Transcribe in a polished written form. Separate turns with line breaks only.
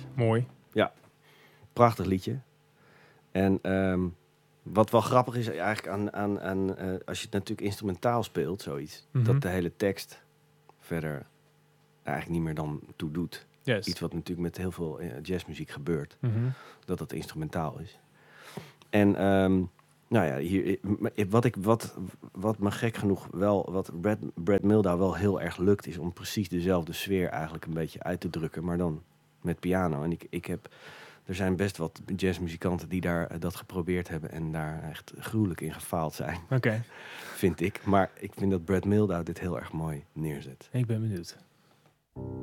Mooi.
Prachtig liedje. En wat wel grappig is eigenlijk aan als je het natuurlijk instrumentaal speelt, zoiets, dat de hele tekst verder eigenlijk niet meer dan toe doet.
Yes.
Iets wat natuurlijk met heel veel jazzmuziek gebeurt, dat het instrumentaal is. En nou ja, hier, wat me gek genoeg wel, wat Brad Mehldau wel heel erg lukt, is om precies dezelfde sfeer eigenlijk een beetje uit te drukken, maar dan met piano. En er zijn best wat jazzmuzikanten die daar dat geprobeerd hebben en daar echt gruwelijk in gefaald zijn.
Oké.
Vind ik. Maar ik vind dat Brad Mehldau dit heel erg mooi neerzet.
Ik ben benieuwd.